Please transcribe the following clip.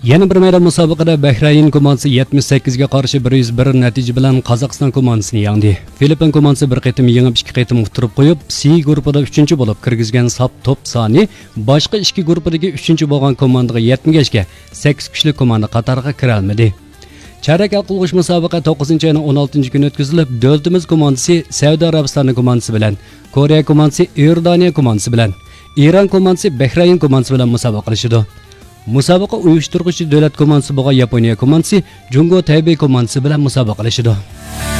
Yana bir mayda musobaqada Bahrayn komandasi 78 ga qarshi 101 natija bilan Qozog'iston komandasini yengdi. Filippin komandasi bir qitim yengib 2 qitim utirib qo'yib, C guruhida 3-chi bo'lib kirgizgan sap top soni boshqa 2 guruhdagi 3-chi bo'lgan komandaga yetmagachga 8 kuchli komanda qatoriga kira olmadi. Chorak hal qilg'uch musobaqa 9-oyning 16-kuni o'tkazilib, davlatimiz komandasi Saudiya Arabistoni komandasi bilan, Koreya komandasi Iordaniya komandasi bilan, Eron komandasi Bahrayn komandasi bilan musobaqa qilishdi. Musobaqa uyushtiruvchi davlat komandasi bo'lgan Yaponiya komandasi Jungo Taibei komandasi bilan musobaqa qilishdi.